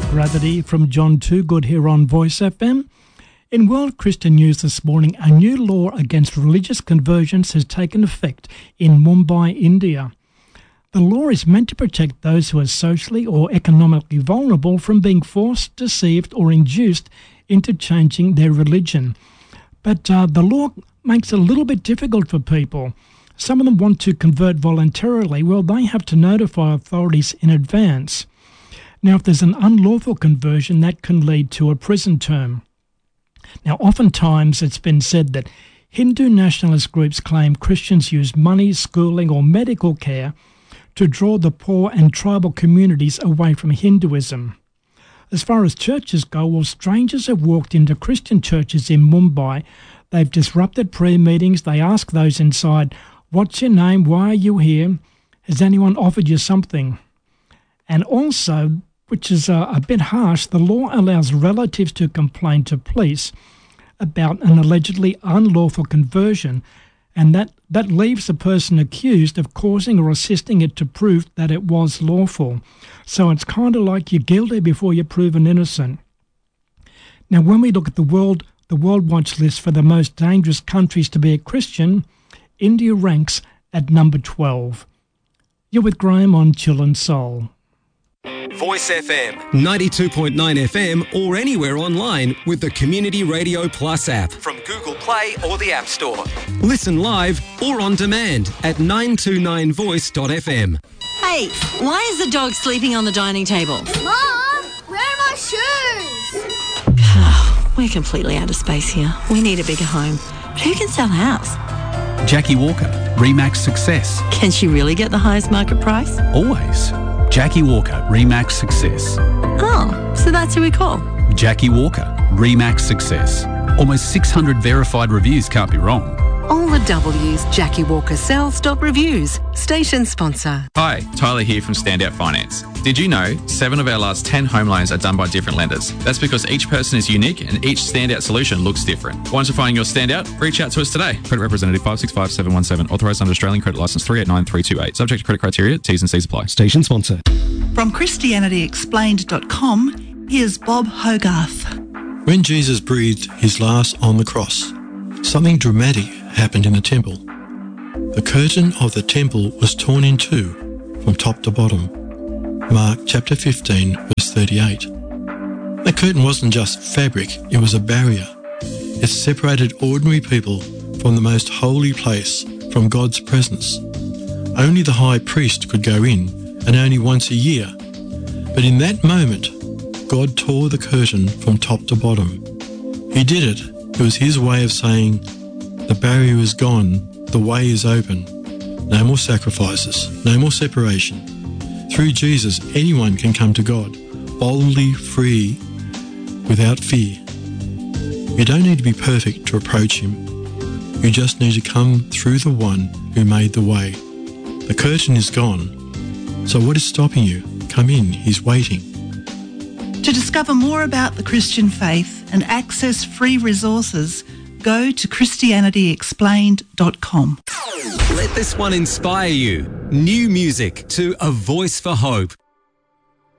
Gravity from John Toogood here on Voice FM. In World Christian News this morning, a new law against religious conversions has taken effect in Mumbai, India. The law is meant to protect those who are socially or economically vulnerable from being forced, deceived or induced into changing their religion. But the law makes it a little bit difficult for people. Some of them want to convert voluntarily. Well, they have to notify authorities in advance. Now, if there's an unlawful conversion, that can lead to a prison term. Now, oftentimes it's been said that Hindu nationalist groups claim Christians use money, schooling or medical care to draw the poor and tribal communities away from Hinduism. As far as churches go, well, strangers have walked into Christian churches in Mumbai. They've disrupted prayer meetings. They ask those inside, "What's your name? Why are you here? Has anyone offered you something?" And also, which is a bit harsh, the law allows relatives to complain to police about an allegedly unlawful conversion, and that leaves the person accused of causing or assisting it to prove that it was lawful. So it's kind of like you're guilty before you're proven innocent. Now, when we look at the World Watch list for the most dangerous countries to be a Christian, India ranks at number 12. You're with Graham on Chill and Soul. Voice FM, 92.9 FM or anywhere online with the Community Radio Plus app from Google Play or the App Store. Listen live or on demand at 929voice.fm. Hey, why is the dog sleeping on the dining table? Mom, where are my shoes? We're completely out of space here. We need a bigger home. But who can sell a house? Jackie Walker, Remax Success. Can she really get the highest market price? Always. Jackie Walker, Remax Success. Oh, so that's who we call. Jackie Walker, Remax Success. Almost 600 verified reviews, can't be wrong. All the W's Jackie Walker sells. Reviews. Station sponsor. Hi, Tyler here from Standout Finance. Did you know 7 of our last 10 home loans are done by different lenders? That's because each person is unique and each Standout solution looks different. Once you're finding your Standout, reach out to us today. Credit representative 565717, authorised under Australian Credit Licence 389328. Subject to credit criteria, T's and C's apply. Station sponsor. From ChristianityExplained.com, here's Bob Hogarth. When Jesus breathed his last on the cross, something dramatic happened in the temple. The curtain of the temple was torn in two from top to bottom. Mark chapter 15, verse 38. The curtain wasn't just fabric, it was a barrier. It separated ordinary people from the most holy place, from God's presence. Only the high priest could go in, and only once a year. But in that moment, God tore the curtain from top to bottom. He did it. It was his way of saying, the barrier is gone, the way is open. No more sacrifices, no more separation. Through Jesus, anyone can come to God, boldly, free, without fear. You don't need to be perfect to approach him. You just need to come through the one who made the way. The curtain is gone. So what is stopping you? Come in, he's waiting. To discover more about the Christian faith and access free resources, go to ChristianityExplained.com. Let this one inspire you. New music to A Voice for Hope.